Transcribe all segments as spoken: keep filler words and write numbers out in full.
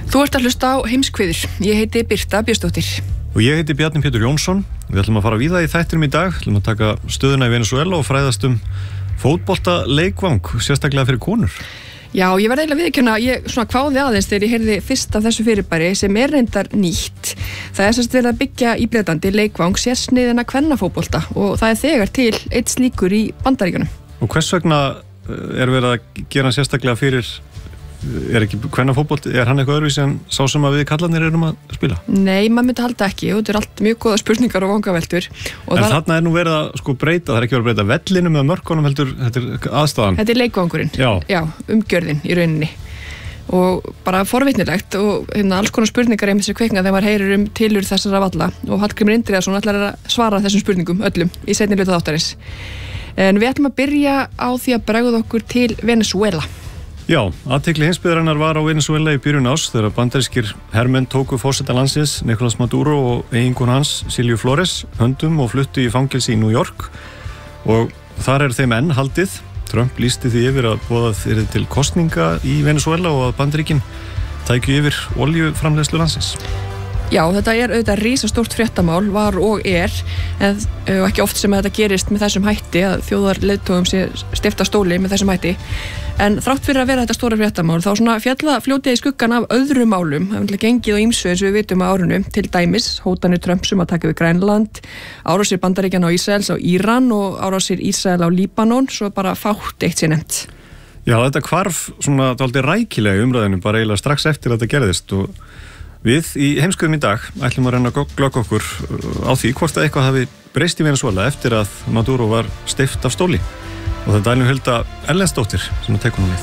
Þú ert að hlusta á Heimskviður. Ég heiti Birta Björnsdóttir. Og ég heiti Bjarni Pétur Jónsson. Við ætlum að fara víða í þættinum í dag. Við ætlum að taka stöðuna í Venezuela og fræðast um fótbolta leikvang, sérstaklega fyrir konur. Já, ég verði eiginlega viðurkenna, ég svona kváði aðeins þegar ég heyrði fyrst af þessu fyrirbæri sem er reyndar nýtt. Það er sérst verið að byggja í Bretlandi leikvang sérsniðina kvennafótbolta og það er þegar til eitt slíkur í Bandaríkjunum. Og hvers vegna er verið að gera sérstaklega fyrir, er ekki kvennafótbolti, er hann eitthvað öðruvísi en sá sem að við kallarnir erum að spila? Nei, maður myndi halda ekki og þetta er allt mjög góða spurningar og vangaveltur. Og en það... þarna er nú verið að sko breyta, það er ekki verið að breyta vellinum eða mörkunum heldur, þetta er aðstæðan. Þetta er leikvangurinn, já, já umgjörðin í rauninni. Og bara forvitnilegt og hérna, alls konar spurningar er með sér kveikna þegar maður heyrir um tilurð þessara valla og Hallgrímur Indriðason ætlar að svara þessum spurningum öllum í seinni hluta þáttarins. En við ætlum að byrja á því að bregða okkur til Venezuela. Já, athygli heimsbyggðarinnar var á Venezuela í byrjun árs þegar bandarískir hermenn tóku forseta landsins Nicolás Maduro og eiginkonu hans Silju Flores höndum og fluttu í fangelsi í New York og þar er þeim enn haldið. Trump lýsti því yfir að boðað yrði til kosninga í Venezuela og að Bandaríkin tækju yfir oljuframleiðslu landsins. Já, þetta er auðvitað risastórt fréttamál, var og er, en uh, ekki oft sem þetta gerist með þessum hætti, að þjóðarleiðtogum sé stifta stóli með þessum hætti. En þrátt fyrir að vera þetta stóra fréttamál, þá svona fjalla fljótið í skuggan af öðrum málum, það er gengið á ýmsu eins og við vitum á árinu, til dæmis hótanir Trumps um að taka við Grænland, árásir Bandaríkjanna á Ísraels á Íran og árásir Ísrael á Líbanon, svo bara fátt eitt sé nefnt. Já, þetta hvarf svona dálítið rækilega í umræðinu, bara eiginlega strax eftir að þetta gerðist og við í Heimskviðum í dag ætlum að reyna að glögga okkur á því hvort að eitthvað hafi breyst í Venezuela eftir að Maduro var steypt af stóli. Og það er dælum Hulda Erlendsdóttir sem að tekur nú við.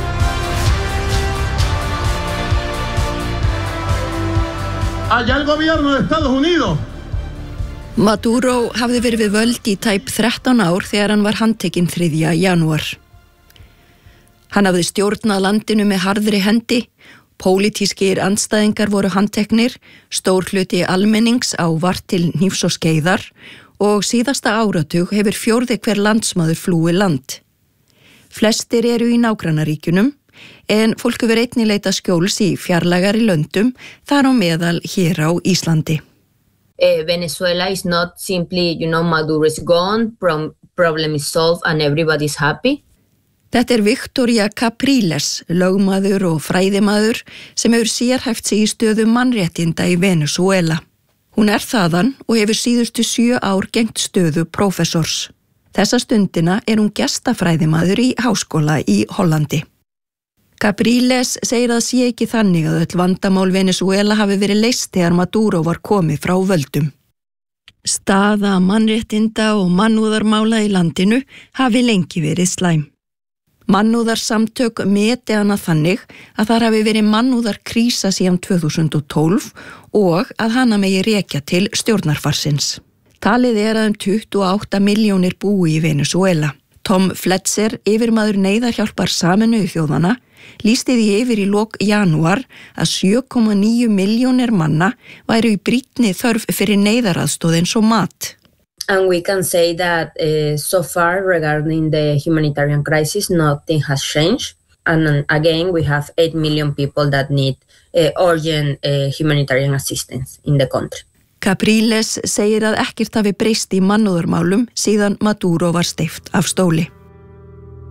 Allá el gobierno de Estados Unidos. Maduro hafði verið við völd í tæp þrettán ár þegar hann var handtekinn þriðja janúar. Hann hafði stjórnað landinu með harðri hendi. Pólitískir andstæðingar voru handteknir, stór hluti almennings á vart til hnífs og skeiðar og síðasta áratug hefur fjórði hver landsmaður flúið land. Flestir eru í nágrannaríkjunum, en fólk hefur einnig leita skjóls í fjarlægari löndum, þar á meðal hér á Íslandi. Uh, Venezuela is not simply, you know, Maduro is gone, prom- problem is solved and everybody's happy. Þetta er Victoria Capriles, lögmaður og fræðimaður sem hefur sérhæft sig í stöðu mannréttinda í Venezuela. Hún er þaðan og hefur síðustu sjö ár gegnt stöðu prófessors. Þessa stundina er hún gestafræðimaður í háskóla í Hollandi. Capriles segir að sé ekki þannig að öll vandamál Venezuela hafi verið leyst þegar Maduro var komið frá völdum. Staða mannréttinda og mannúðarmála í landinu hafi lengi verið slæm. Mannúðarsamtök meti hana þannig að þar hafi verið mannúðarkrísa síðan tvö þúsund og tólf og að hana megi rekja til stjórnarfarsins. Talið er að um tuttugu og átta milljónir búi í Venezuela. Tom Fletcher, yfirmaður neyðarhjálpar Sameinuðu þjóðanna, lýsti því yfir í lok janúar að sjö komma níu milljónir manna væru í brýnni þörf fyrir neyðaraðstoð eins og mat. And we can say that uh, so far regarding the humanitarian crisis, nothing has changed. And um, again, we have eight million people that need uh, urgent uh, humanitarian assistance in the country. Capriles segir að ekkert hafi breyst í mannúðarmálum síðan Maduro var steypt af stóli.